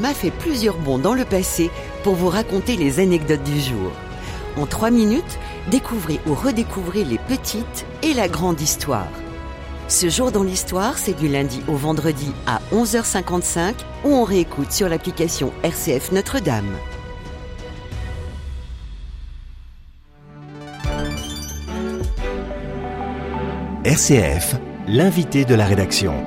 m'a fait plusieurs bonds dans le passé pour vous raconter les anecdotes du jour. En 3 minutes, découvrez ou redécouvrez les petites et la grande histoire. Ce jour dans l'histoire, c'est du lundi au vendredi à 11h55 ou on réécoute sur l'application RCF Notre-Dame. RCF, l'invité de la rédaction.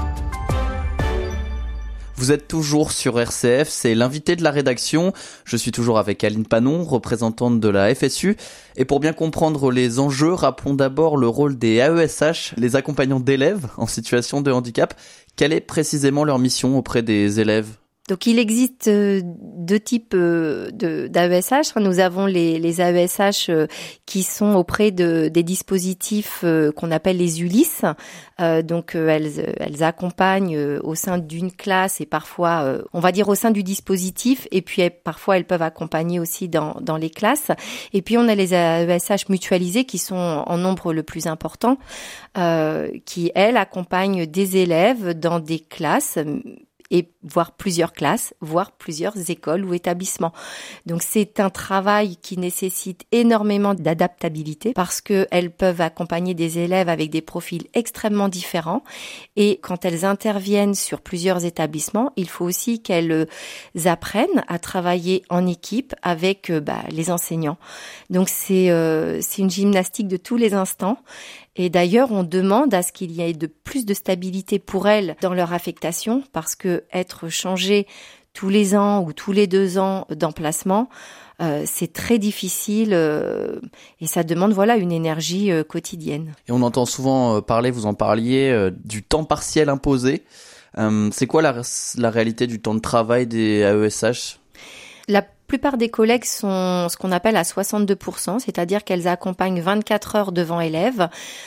Vous êtes toujours sur RCF, c'est l'invité de la rédaction. Je suis toujours avec Aline Panon, représentante de la FSU. Et pour bien comprendre les enjeux, rappelons d'abord le rôle des AESH, les accompagnants d'élèves en situation de handicap. Quelle est précisément leur mission auprès des élèves ? Donc il existe deux types d'AESH. Nous avons les AESH qui sont auprès des dispositifs qu'on appelle les ULIS. Elles accompagnent au sein d'une classe et parfois, on va dire au sein du dispositif, et puis parfois elles peuvent accompagner aussi dans les classes. Et puis on a les AESH mutualisés qui sont en nombre le plus important, qui elles accompagnent des élèves dans des classes et voire plusieurs classes, voire plusieurs écoles ou établissements. Donc c'est un travail qui nécessite énormément d'adaptabilité parce qu'elles peuvent accompagner des élèves avec des profils extrêmement différents, et quand elles interviennent sur plusieurs établissements, il faut aussi qu'elles apprennent à travailler en équipe avec les enseignants. Donc c'est une gymnastique de tous les instants. Et d'ailleurs, on demande à ce qu'il y ait plus de stabilité pour elles dans leur affectation, parce que être changé tous les ans ou tous les 2 ans d'emplacement, c'est très difficile et ça demande une énergie quotidienne. Et on entend souvent parler, vous en parliez, du temps partiel imposé. C'est quoi la réalité du temps de travail des AESH ? La plupart des collègues sont ce qu'on appelle à 62%, c'est-à-dire qu'elles accompagnent 24 heures devant élèves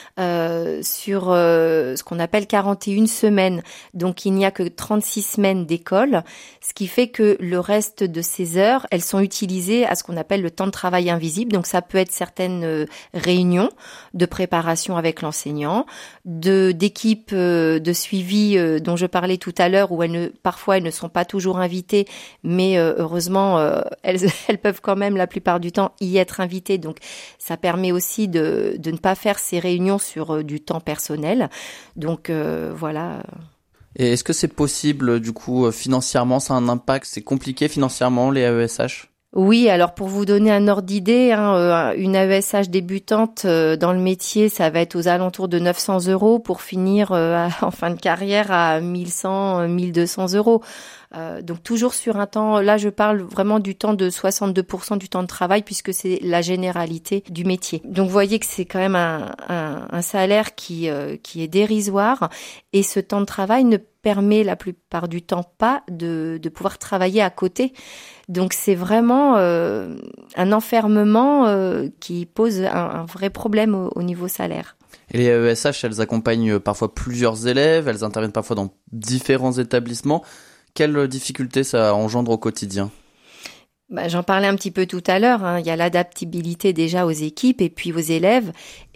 sur ce qu'on appelle 41 semaines. Donc il n'y a que 36 semaines d'école, ce qui fait que le reste de ces heures, elles sont utilisées à ce qu'on appelle le temps de travail invisible. Donc ça peut être certaines réunions de préparation avec l'enseignant, d'équipes de suivi dont je parlais tout à l'heure, où parfois elles ne sont pas toujours invitées, mais heureusement elles peuvent quand même la plupart du temps y être invitées. Donc ça permet aussi de ne pas faire ces réunions sur du temps personnel. Donc voilà. Et est-ce que c'est possible, du coup, financièrement, ça a un impact ? C'est compliqué financièrement, les AESH ? Oui, alors pour vous donner un ordre d'idée, une AESH débutante dans le métier, ça va être aux alentours de 900 € pour finir en fin de carrière à 1100, 1200 €. Donc toujours sur un temps, là je parle vraiment du temps de 62% du temps de travail, puisque c'est la généralité du métier. Donc vous voyez que c'est quand même un salaire qui est dérisoire, et ce temps de travail ne permet la plupart du temps pas de pouvoir travailler à côté. Donc c'est vraiment un enfermement qui pose un vrai problème au niveau salaire. Et les AESH, elles accompagnent parfois plusieurs élèves, elles interviennent parfois dans différents établissements. Quelles difficultés ça engendre au quotidien ? J'en parlais un petit peu tout à l'heure, il y a l'adaptabilité déjà aux équipes et puis aux élèves,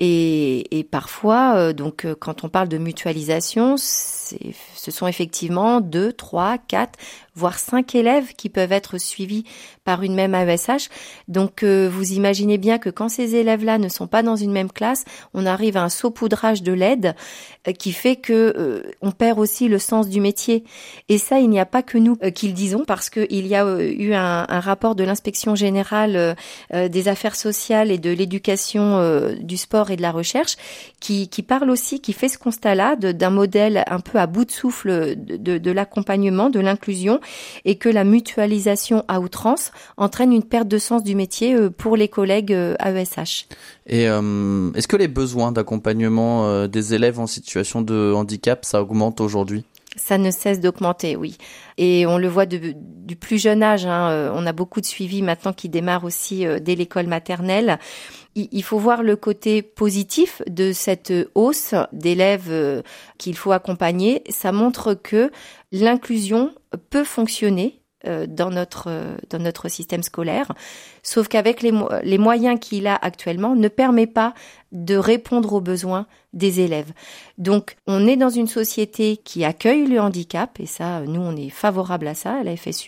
et parfois, quand on parle de mutualisation, ce sont effectivement 2, 3, 4, voire 5 élèves qui peuvent être suivis par une même AESH. Donc vous imaginez bien que quand ces élèves-là ne sont pas dans une même classe, on arrive à un saupoudrage de l'aide qui fait que on perd aussi le sens du métier. Et ça, il n'y a pas que nous qui le disons, parce que il y a eu un rapport de l'inspection générale des affaires sociales et de l'éducation du sport et de la recherche qui parle aussi, qui fait ce constat-là d'un modèle un peu à bout de souffle de l'accompagnement, de l'inclusion, et que la mutualisation à outrance entraîne une perte de sens du métier pour les collègues AESH. Et est-ce que les besoins d'accompagnement des élèves en situation de handicap, ça augmente aujourd'hui ? Ça ne cesse d'augmenter, oui. Et on le voit du plus jeune âge. On a beaucoup de suivi maintenant qui démarre aussi dès l'école maternelle. Il faut voir le côté positif de cette hausse d'élèves qu'il faut accompagner. Ça montre que l'inclusion peut fonctionner dans notre système scolaire. Sauf qu'avec les moyens qu'il a actuellement, ne permet pas de répondre aux besoins des élèves. Donc, on est dans une société qui accueille le handicap, et ça, nous, on est favorable à ça, à la FSU.